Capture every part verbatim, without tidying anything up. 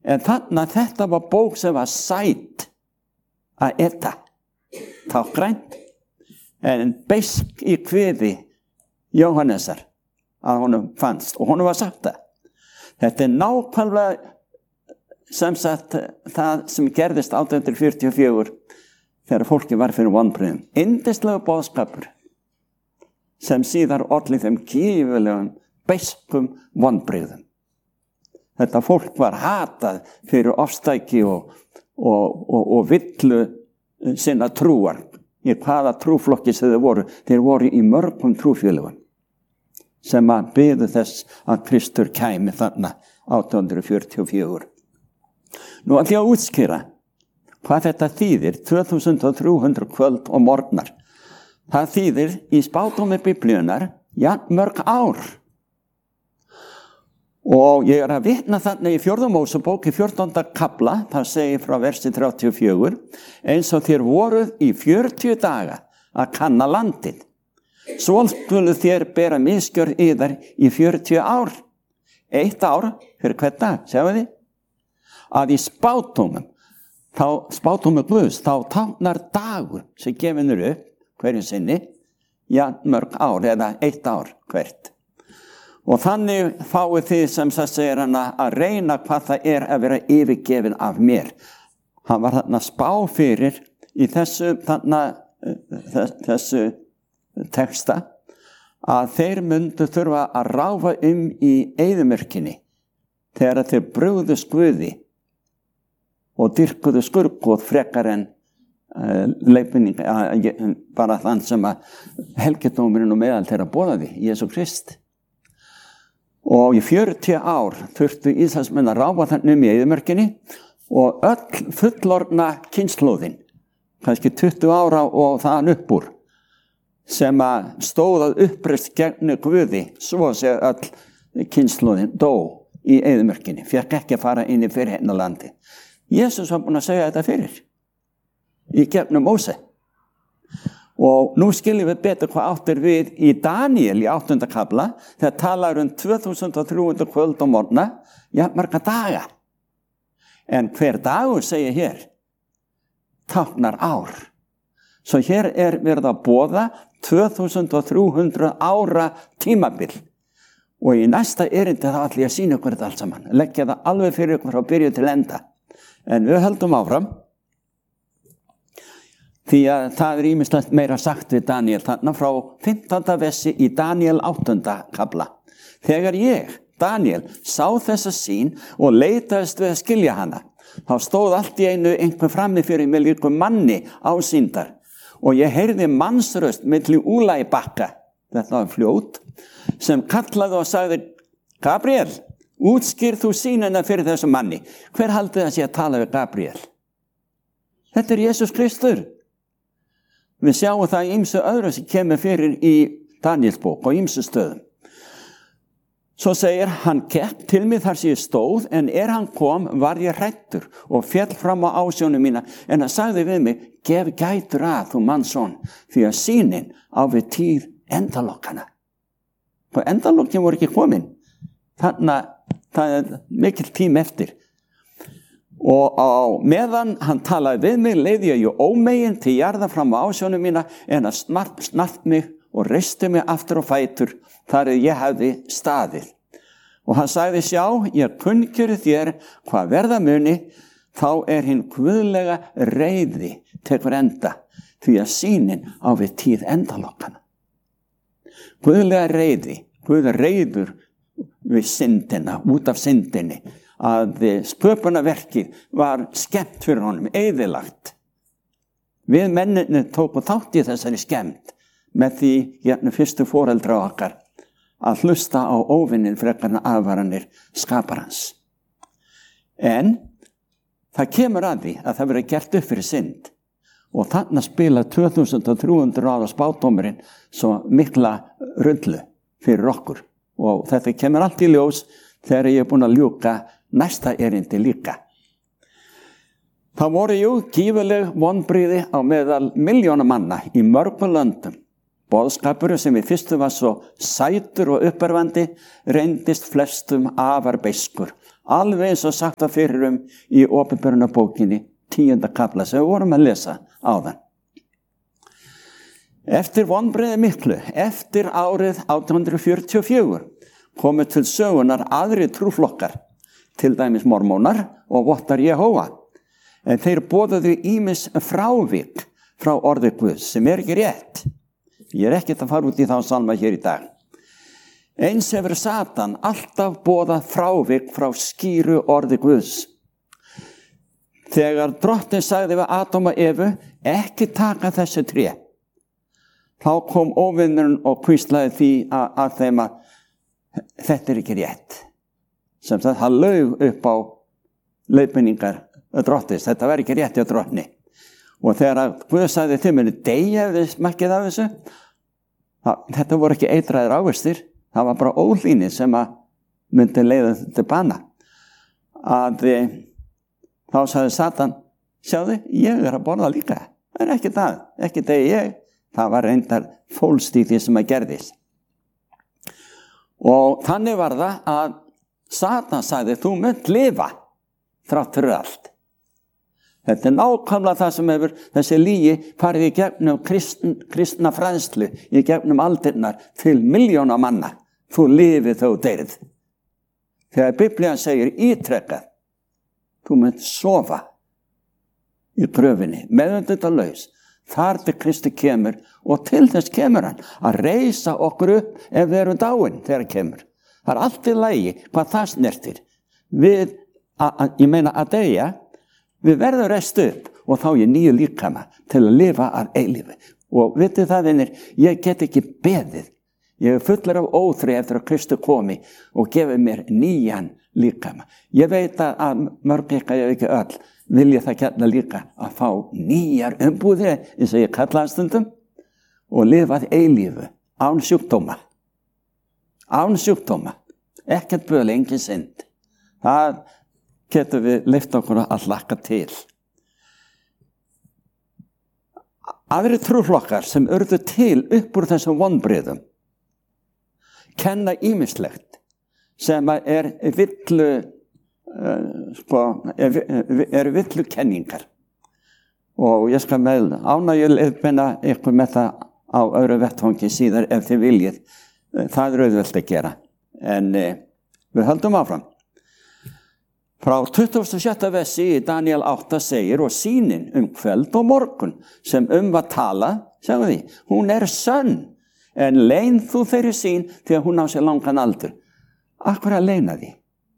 En þannig að þetta var bók sem var sæt að eta, tákgrænt, en beisk í kviði Jóhannesar að honum fannst og honum var sagt það. Þetta er nákvæmlega sem sagt það sem gerðist átján hundruð fjörutíu og fjögur þegar fólki var fyrir vonbrigðum. Yndislegur boðskapur sem síðar olli þeim gífurlegum beiskum vonbrigðum. Þetta fólk var hatað fyrir ofstæki og, og, og, og villu sinna trúar. Í hvaða trúflokki sem þeir voru. Þeir voru í mörgum trúfélögum sem að biðu þess að Kristur kæmi þarna átján hundruð fjörutíu og fjögur. Nú ætla ég að útskýra hvað þetta þýðir tvö þúsund þrjú hundruð kvöld og morgnar. Það þýðir í spádómi Biblíunnar jafn mörg ár. Og ég er að vitna þarna í fjórða Mósebók í fjórtánda kafla, það segir frá versi þrjátíu og fjögur, eins og þér voruð í fjörutíu daga að kanna landið. Svo skulu þér bera misgjörð yðar í fjörutíu ár. Eitt ár fyrir hvern dag, sjáu þið? Að í spádómum, þá spádómum Guðs, þá táknar dagur sem gefinur upp hverju sinni, ja, mörg ár eða eitt ár hvert. Og þannig fáið þið sem það segir hana að reyna hvað það er að vera yfirgefin af mér. Hann var þarna spá fyrir í þessu, þarna, þessu teksta að þeir myndu þurfa að ráfa um í eyðimörkinni þegar þeir brugðust Guði og dyrkuðu skurkóð frekar en uh, leiðbeining, uh, bara þann sem að helgidómurinn og meðal þeirra boðaði, Jesú Krist. Og í fjörutíu ár þurftu Ísraelsmenn að ráfa þannig um í eyðimörkinni og öll fullorðna kynslóðin, kannski tuttugu ára og þaðan upp úr, sem að stóðað uppreist gegn Guði, svo sé öll kynslóðin dó í eyðimörkinni, fekk ekki að fara inn í fyrirheiðnalandi. Jesús var búinn að segja þetta fyrir, í gegnum Móse. Og nú skiljum við betur hvað áttir við í Daniel í áttunda kafla, þegar talar um tvö þúsund þrjú hundruð kvöld og morgna, ja, marga daga. En hver dagur, segir hér, táknar ár. Svo hér er verið að boða tvö þúsund þrjú hundruð ára tímabil. Og í næsta erindi þá ætla ég að sýna ykkur þetta allt saman. Leggja það alveg fyrir ykkur frá byrju til enda. En við höldum áfram. Því að það er ýmislegt meira sagt við Daniel þarna frá fimmtánda versi í Daniel áttunda kafla. Þegar ég, Daniel, sá þessa sýn og leitaðist við að skilja hana, þá stóð allt í einu einhver frammi fyrir mig líku manni ásýndar og ég heyrði mannsröst milli Úla í bakka, þetta var fljót, sem kallaði og sagði, Gabriel, útskýr þú sýnina fyrir þessu manni. Hver haldið að sé að tala við Gabriel? Þetta er Jesús Kristur. Við sjáum það í ýmsu öðru sem kemur fyrir í Daniels bók og ýmsu stöðum. Svo segir, hann gekk til mig þar sem ég stóð, en er hann kom var ég hræddur og féll fram á ásjónu mína, en hann sagði við mig, gef gætur að þú mannsson, því að sýnin á við tíð endalokkana. Og endalokkin voru ekki komin. Þannig að það er mikil tím eftir. Og á meðan hann talaði við mig, leiði ég ju ómegin til jarða fram á ásjónu mína, en að snart, snart mig og reisti mig aftur á fætur, þar ég hefði staðið. Og hann sagði, sjá, ég kunnkjöri þér hvað verða muni, þá er hinn guðlega reiði tekur enda, því að sýnin á við tíð endalokkana. Guðlega reiði, Guð reiður við syndina, út af syndinni, að sköpunarverkið var skemmt fyrir honum, eyðilagt. Við menninni tókum þátt í þessari skemmt með því hérna fyrstu foreldra okkar að hlusta á óvinnin frekarna aðvaranir skaparans. En það kemur að því að það verið gert upp fyrir synd og þarna spila tvö þúsund þrjú hundruð ára spádómurinn svo mikla rullu fyrir okkur. Og þetta kemur allt í ljós þegar ég er búin að ljúka næsta erindi líka. Það voru jú gífurleg vonbrigði á meðal milljóna manna í mörgum löndum. Boðskapurinn sem í fyrstu var svo sætur og uppörvandi reyndist flestum afar beiskur Alveg eins og sagt að fyrir um í Opinberunarbókinni tíunda kafla sem við vorum að lesa áðan. Eftir vonbrigði miklu, eftir árið átján hundruð fjörutíu og fjögur, komu til sögunar aðri trúflokkar, til dæmis mormónar og vottar Jehóva. En þeir boðuðu ýmis frávik frá orði Guðs sem er ekki rétt. Ég er ekkert að fara út í þá salma hér í dag. Eins hefur Satan alltaf boðað frávik frá skýru orði Guðs. Þegar Drottinn sagði við Adam og Evu, ekki taka þessu tré, þá kom óvinnurinn og hvíslaði því að, að þeim að þetta er ekki rétt. Sem það, það laug upp á leiðbeiningar Drottins, þetta var ekki rétt hjá Drottni. Og þegar Guð sagði þeim, muni deyja ef þið smakkið af þessu, það, þetta voru ekki eitraðir ávextir, það var bara ólíni sem að myndi leiða til bana. Að þá sagði Satan, sjáðu, ég er að borða líka. Það er ekki það, ekki degi ég. Það var reyndar fólst í því sem að gerðist. Og þannig var það að Satan sagði, þú munt lifa þrátt fyrir allt. Þetta er nákvæmlega það sem hefur þessi lygi farið í gegnum kristn, kristna fræðslu, í gegnum aldirnar til miljóna manna. Þú lifið þó deyrið. Þegar Biblían segir ítrekkað, þú munt sofa í gröfinni, meðvitundalaus, þar til Kristi kemur og til þess kemur hann að reisa okkur upp ef við erum dáin þegar kemur. Það er allt í lagi hvað það snertir. Við, a, a, ég meina að deyja, við verðum reist upp og þá ég nýju líkama til að lifa að eilífi. Og vitið það, vinir, ég get ekki beðið. Ég er fullur af óþrey eftir að Kristi komi og gefi mér nýjan líkama. Ég veit að mörg ykkar, ég ekki öll, vilja það gætna líka að fá nýjar umbúðir, eins og ég kallaði stundum, og lifa að eilífu, án sjúkdóma. Án sjúkdóma. Ekkert böl, engin synd. Það getur við lyft okkur að hlakka til. Aðri trúflokkar sem urðu til upp úr þessum vonbrigðum kenna ýmislegt sem er villu uh, sko, er, er villu kenningar. Og ég skal með ánægju leiðbeina ykkur með það á öðru vettvangi síðar ef þið viljið. Það er auðvelt að gera. En uh, við höldum áfram. Frá tuttugasta og sjötta versi í Daniel átta segir, og sýnin um kvöld og morgun sem um var talað, sjáum því, hún er sönn, en leyn þú þeirri sín því að hún á sér langan aldur. Akkur að leyna því.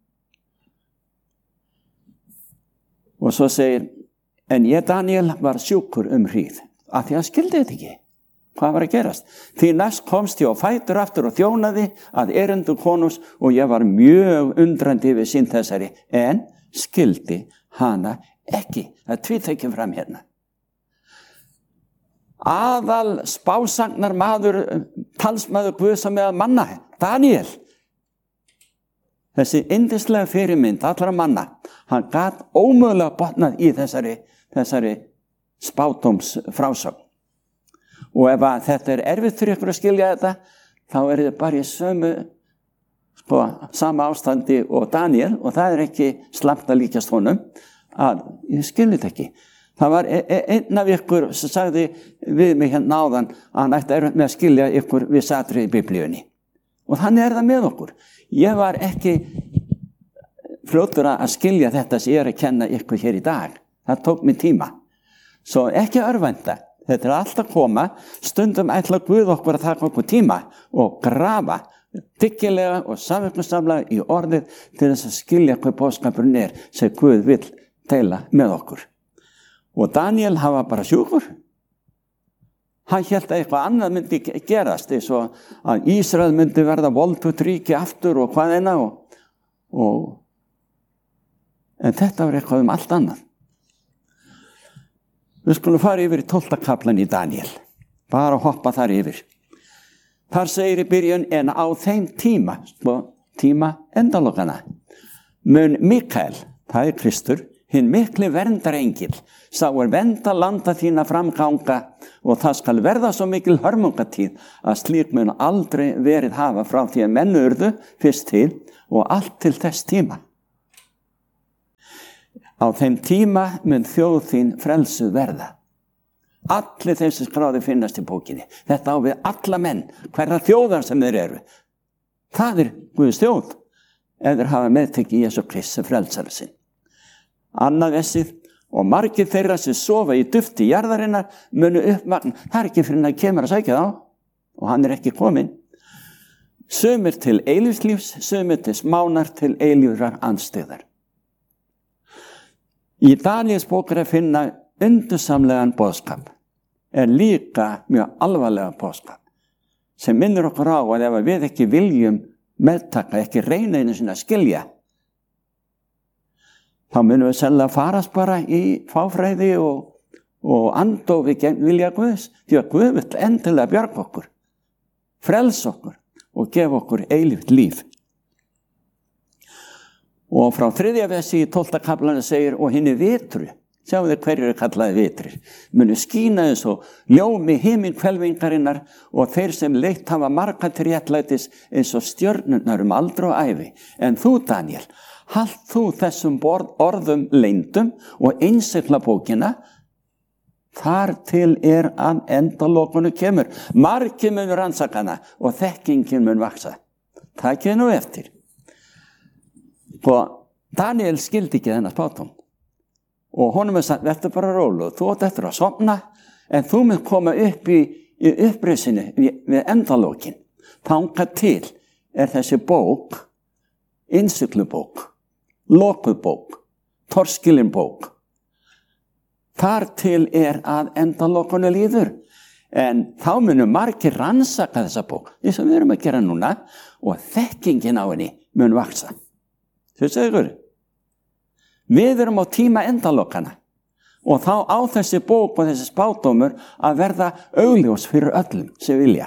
Og svo segir, en ég Daniel var sjúkur um hríð, af því að skildi þetta ekki. Hvað var að gerast? Því næst komst ég á fætur aftur og þjónaði að erindu konungs og ég var mjög undrandi við sín þessari, en skildi hana ekki. Það tvíþekjum fram hérna. Aðal spásagnar maður, talsmaður Guðsa með manna, Daniel. Þessi yndislega fyrirmynd allra manna, hann gat ómögulega botnað í þessari, þessari spádóms frásögn. Og ef að þetta er erfitt fyrir ykkur að skilja þetta, þá er þetta bara í sömu, sko, sama ástandi og Daniel, og það er ekki slamt að líkjast honum, að ég skilja þetta ekki. Það var einn af ykkur sem sagði við mig hérna áðan að hann ætti erfitt með að skilja ykkur við satrið í Biblíunni. Og þannig er það með okkur. Ég var ekki fljótur að skilja þetta sem ég er að kenna ykkur hér í dag. Það tók mig tíma. Svo ekki örvænta. Þetta er alltaf að koma, stundum ætla Guð okkur að taka okkur tíma og grafa dyggilega og samverknusamlega í orðið til þess að skilja hvað boðskapurinn er sem Guð vill deila með okkur. Og Daniel hafa bara sjúkur. Hann hélt að eitthvað annað myndi gerast, eins og að Ísrael myndi verða voldugt ríki aftur og hvað eina. Og, og, en þetta var eitthvað um allt annað. Við skulum fara yfir í tólfta kaflan í Daniel. Bara hoppa þar yfir. Þar segir í byrjun, en á þeim tíma, tíma endalokana, mun Mikael, það er Kristur, hinn mikli verndarengil, sá er vernda landa þína framganga og það skal verða svo mikil hörmungatíð að slík mun aldrei verið hafa frá því að menn urðu fyrst til og allt til þess tíma. Á þeim tíma mun þjóð þín frelsuð verða. Allir þeir sem skráði finnast í bókinni. Þetta á við alla menn, hverra þjóðar sem þeir eru. Það er Guðs þjóð, ef þeir hafa meðtekið Jesú Krist sem frelsara sinn. Annað vessið, og margir þeirra sem sofa í dufti jarðarinnar munu uppvakna. Það er ekki fyrir hann að kemur að sækja þá, og hann er ekki kominn. Sumir til eilífslífs, sumir til smánar til eilífrar andstyggðar. Í Daníels bók er að finna undursamlegan boðskap, er líka mjög alvarlega boðskap, sem minnir okkur á að ef við ekki viljum meðtaka, ekki reyna einu sinni að skilja, þá munum við sennilega farast bara í fáfræði og, og andofi gegn vilja Guðs, því að Guð vill endilega bjarga okkur, frelsa okkur og gefa okkur eilíft líf. Og frá þriðja versi í tólfta kaflanum segir, og hinni vitru, sjáum þið hverjir er kallaði vitrir, munu skína eins og ljómi himinhvelfingarinnar og þeir sem leitt hafa marga til réttlætis eins og stjörnurnar um aldra og ævi. En þú, Daniel, halt þú þessum orðum leyndum og innsigla bókina, þar til er að endalokunu kemur. Margir mun rannsakana og þekkingin mun vaksa. Takið nú eftir. Og Daniel skildi ekki þennan spátum. Og honum er sagt, verður bara rólu, þú átt eftir að sofna, en þú mun koma upp í, í uppreisinu við, við endalokin. Þangað til er þessi bók, innsiglubók, lokubók, torskilinbók. Þar til er að endalokunu líður. En þá munum margir rannsaka þessa bók, eins og við erum að gera núna, og þekkingin á henni mun vaksa. Þau segur, við erum á tíma endalokana og þá á þessi bók og þessi spádómur að verða augljós fyrir öllum sem vilja.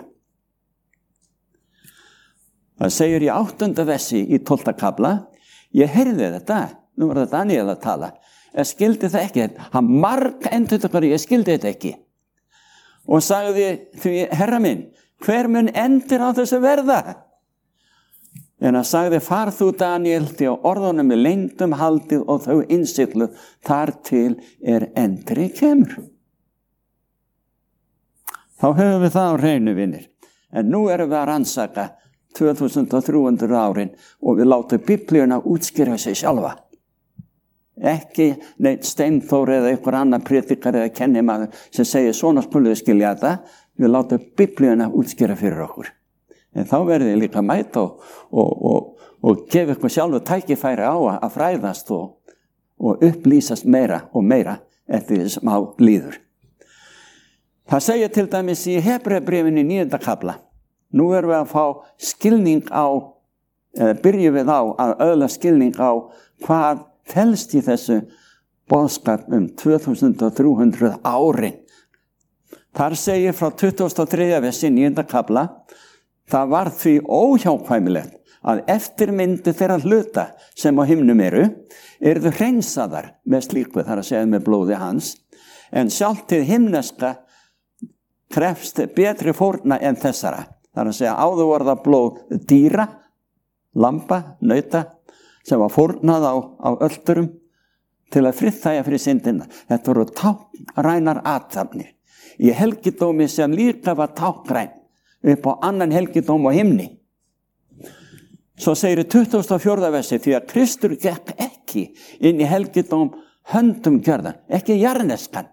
Það segir í áttunda versi í tólfta kafla, ég heyrði þetta, nú var þetta Daniel að tala, ég skildi það ekki, hann marg endur þetta, ég skildi þetta ekki. Og sagði því, herra minn, hver mun endur á þessu verða? En hann sagði, far þú Daniel, því að orðunum er leyndum haldið og þau innsiglu þar til er endri kemur. Þá höfum við það á hreinu, vinir. En nú erum við að rannsaka tvö þúsund þrjú hundruð árin og við látum Biblíuna útskýra sig sjálfa. Ekki neitt Steinþór eða einhver annar predikar eða kennimaður sem segir svona skuluðu skilja þetta. Við látum Biblíuna útskýra fyrir okkur. En þá verður þið líka mæta og, og, og, og gefa ykkur sjálfu tækifæri á að fræðast og, og upplýsast meira og meira eftir því sem á líður. Það segir til dæmis í Hebreabréfinu í níunda kafla. Nú erum við að fá skilning á, eða byrjum við á að öðla skilning á hvað felst í þessu boðskap um tvö þúsund þrjú hundruð árin. Þar segir frá tuttugasta og þriðja versi í níunda kafla, það var því óhjákvæmilegt að eftirmyndu þeirra hluta sem á himnum eru, yrðu hreinsaðar með slíku, þar að segja með blóði hans, en sjálft til himneska krefst betri fórna en þessara. Þar að segja áður var það blóð dýra, lamba, nauta, sem var fórnað á, á öldurum til að friðþægja fyrir syndina. Þetta voru táknrænar athafnir. Í helgidómi sem líka var táknræn, upp á annan helgidóm á himni. Svo segir í tuttugasta og fjórða versi, því að Kristur gekk ekki inn í helgidóm höndum gjörðan, ekki jarðneskan.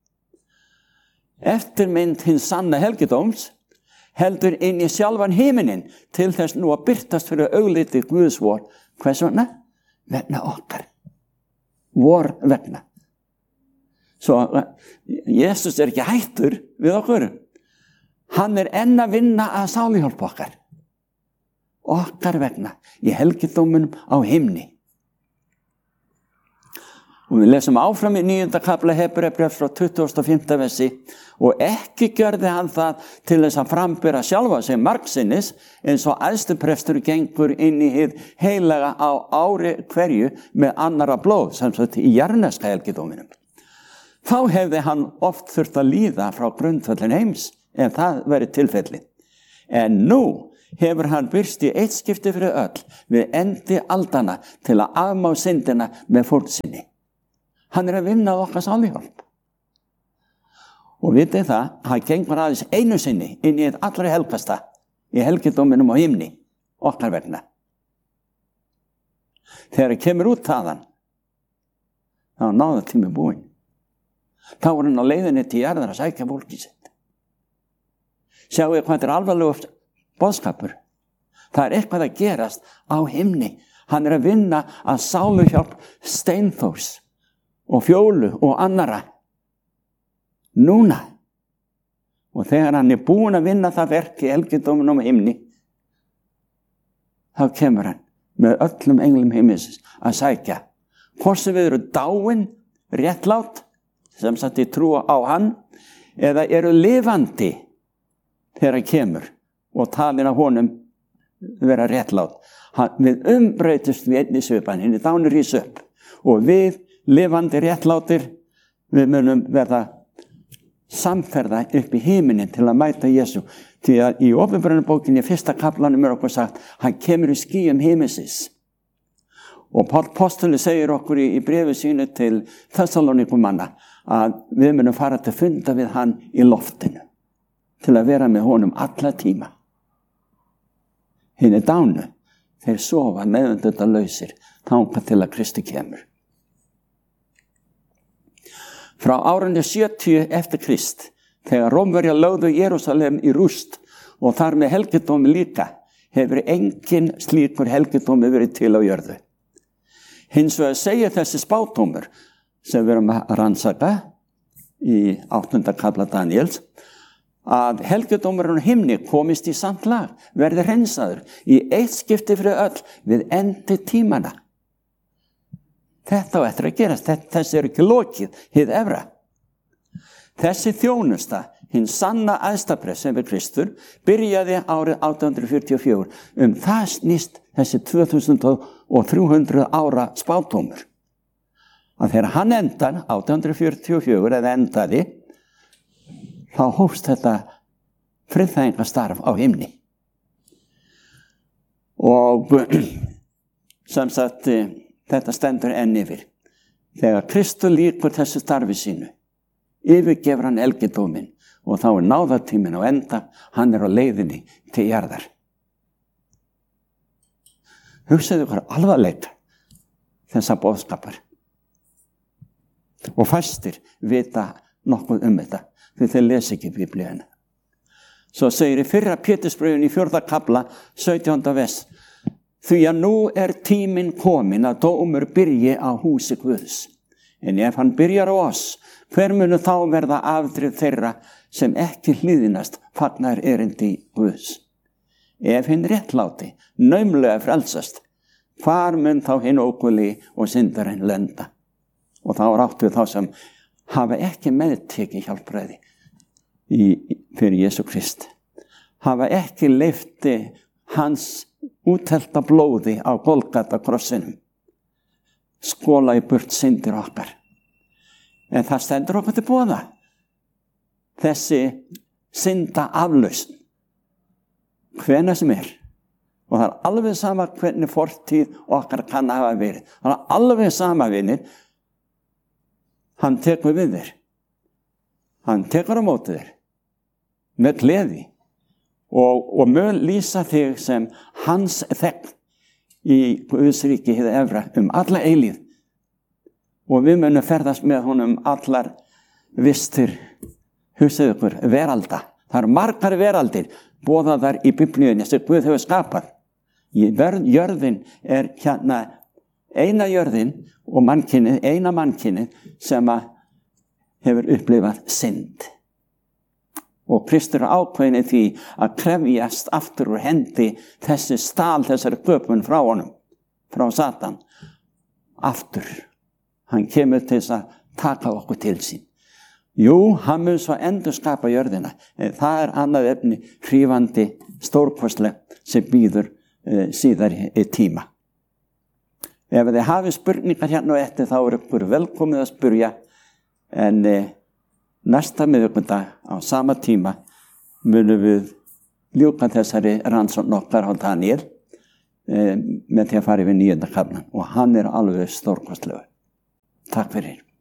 Eftirmynd hins sanna helgidóms heldur inn í sjálfan himinin til þess nú að birtast fyrir augliti Guðs vor. Hvers vegna? Vegna okkar. Vor vegna. Svo Jesus er ekki hættur við okkur. Hann er enn að vinna að sálihjálp okkar. Okkar vegna í helgidómunum á himni. Og við lesum áfram í níunda kafla Hebreabréfs frá tuttugasta og fimmta versi, og ekki gjörði hann það til þess að frambera sjálfa sig margsinnis eins og æðstuprestur gengur inn í hið heilaga á ári hverju með annara blóð, sem sagt í jarðneska helgidóminum. Þá hefði hann oft þurft að líða frá grundvöllin heims, en það verið tilfelli. En nú hefur hann birst í eitt skipti fyrir öll við endi aldana til að afmá syndina með fórn sinni. Hann er að vinna okkar sáluhjálp. Og vitið það, hann gengur aðeins einu sinni inn í eitt allra helgasta í helgidóminum á himni, okkar vegna. Þegar hann kemur út þaðan, þá náða tími búinn. Þá var hann á leiðinni til jarðar að sækja fólkið sitt. Sjáu hvað þetta er alvarlegur boðskapur. Það er eitthvað að gerast á himni. Hann er að vinna að sáluhjálp Steinþórs og Fjólu og annara. Núna. Og þegar hann er búinn að vinna það verk í helgidóminum á himni, þá kemur hann með öllum englum himins að sækja. Hvort sem við eru dáin, réttlát, sem sagt í trúa á hann, eða eru lifandi þegar hann kemur og talin af honum vera réttlát. Hann, við umbreytust við einni svipan, henni dánir rís upp og við lifandi réttlátir, við munum verða samferða upp í himinin til að mæta Jesú. Því að í Opinberunarbókinni í fyrsta kaplanum er okkur sagt, hann kemur í skýjum himinsins. Og Páll postuli segir okkur í, í bréfi sínu til Þessalónikumanna að við munum fara til funda við hann í loftinu til að vera með honum alla tíma. Hinn er dánu, þeir sofa meðvendundarlausir þangað til að Kristi kemur. Frá árinu sjötíu eftir Krist, þegar Rómverjar lögðu Jerúsalem í rúst og þar með helgidómi líka, hefur engin slíkur helgidómi verið til á jörðu. Hins vegar segir þessi spádómur sem við erum að rannsaka í áttunda kafla Daniels, að helgidómurinn á himni komist í samt lag, verði hreinsaður í eitt skipti fyrir öll við endi tímana. Þetta á eftir að gerast, þessi er ekki lokið, hið efra. Þessi þjónusta, hinn sanna aðstafrið sem er Kristur, byrjaði árið átján hundruð fjörutíu og fjögur. Um það snýst þessi tvö þúsund og þrjú hundruð ára spádómur. Að þegar hann endar, átján hundruð fjörutíu og fjögur, eða endaði, þá hófst þetta friðþægingastarf á himni. Og sem sagt, þetta stendur enn yfir. Þegar Kristur lýkur þessu starfi sínu, yfirgefur hann helgidóminn og þá er náðartíminn á enda, hann er á leiðinni til jarðar. Hugsaðu hvað alvarleika þessa boðskapar. Og fæstir vita nokkuð um þetta, því þeir lesa ekki Biblíuna. Svo segir í fyrra Pétursbréfinu í fjórða kafla, sautjánda vers, því að nú er tíminn komin að dómur byrji á húsi Guðs. En ef hann byrjar á oss, hver munu þá verða afdrif þeirra sem ekki hlýðinast fagnar erindi Guðs? Ef hinn réttláti, naumlega frelsast, hvar mun þá hinn ókuli og syndarinn lenda? Og þá er átt við þá sem hafa ekki meðtekið hjálpræði í, fyrir Jesú Krist. Hafa ekki leyfti hans úthelta blóði á Golgata krossinum. Skóla í burt syndir okkar. En það stendur okkur til boða. Þessi synda aflausn. Hvenær sem er. Og það er alveg sama hvernig fortíð okkar kann hafa verið. Það er alveg sama vinir. Hann tekur við þér. Hann tekur á móti þér. Með gleði. Og, og mun lýsa þig sem hans þegn í Guðs ríki hið efra um alla eilíð. Og við munum ferðast með honum allar vistir, hugsaðu ykkur, veralda. Það eru margar veraldir boðaðar í Biblíunni sem Guð hefur skapað. Í jörðin er hérna eina jörðin og mannkynið, eina mannkynið sem hefur upplifað synd. Og Kristur er ákveðin í því að krefjast aftur úr hendi þessi stál, þessari göpun frá honum, frá Satan, aftur. Hann kemur til þess að taka okkur til sín. Jú, hann mun svo endur skapa jörðina, en það er annað efni hrífandi, stórkostleg sem býður e, síðar í, í tíma. Ef þið hafið spurningar hérna og eftir, þá er ykkur velkomið að spurja, en e, næsta miðvikudag á sama tíma munum við ljúka þessari rannsókn okkar á Daniel eh, með því að fara yfir níunda kaflan og hann er alveg stórkostlegur. Takk fyrir.